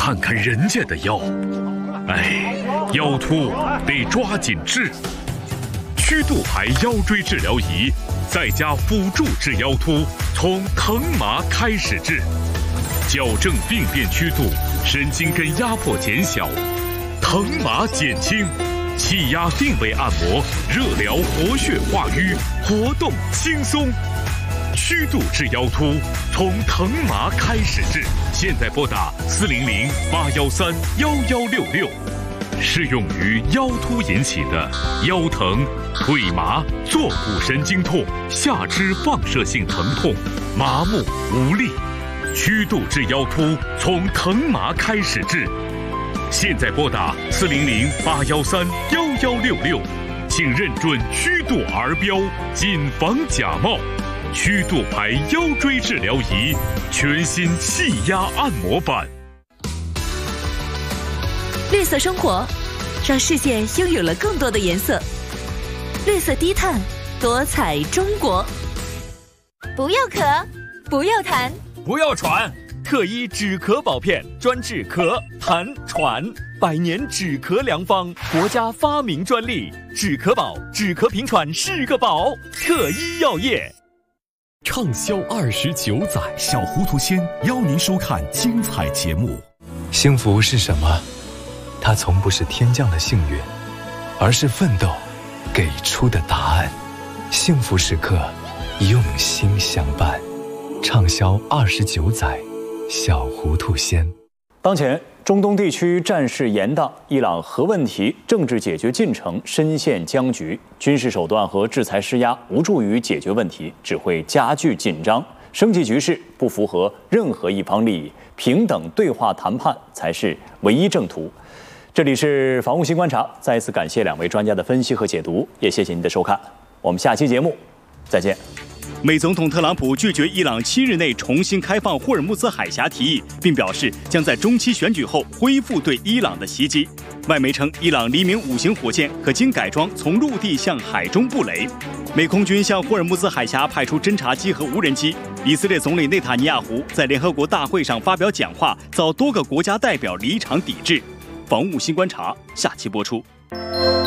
看看人家的腰。哎，腰突得抓紧治。曲度牌腰椎治疗仪，再加辅助治腰突，从疼麻开始治，矫正病变曲度，神经根压迫减小，疼麻减轻，气压定位按摩，热疗活血化瘀，活动轻松。曲度治腰突，从疼麻开始治。现在拨打400-813-1166。适用于腰突引起的腰疼、腿麻、坐骨神经痛、下肢放射性疼痛、麻木无力。曲度治腰突，从疼麻开始治。现在拨打400-813-1166，请认准曲度儿标，谨防假冒。曲度牌腰椎治疗仪，全新气压按摩版。 绿色生活，让世界拥有了更多的颜色。绿色低碳，多彩中国。 不要咳，不要痰， 不要喘。特一止咳宝片，专治咳、痰、喘，100年止咳良方，国家发明专利。止咳宝，止咳平喘是个宝。特一药业。 畅销29载，小糊涂仙邀您收看精彩节目。 幸福是什么？它从不是天降的幸运，而是奋斗给出的答案。幸福时刻，用心相伴。畅销29载，小糊涂仙。 当前中东地区战事严荡，伊朗核问题政治解决进程深陷僵局，军事手段和制裁施压无助于解决问题，只会加剧紧张，升级局势不符合任何一方利益，平等对话谈判才是唯一正途。这里是防务新观察，再一次感谢2位专家的分析和解读，也谢谢您的收看，我们下期节目再见。 美总统特朗普拒绝伊朗7日内重新开放霍尔木兹海峡提议，并表示将在中期选举后恢复对伊朗的袭击。外媒称，伊朗黎明5型火箭可经改装从陆地向海中布雷。美空军向霍尔木兹海峡派出侦察机和无人机。以色列总理内塔尼亚胡在联合国大会上发表讲话，遭多个国家代表离场抵制。防务新观察下期播出。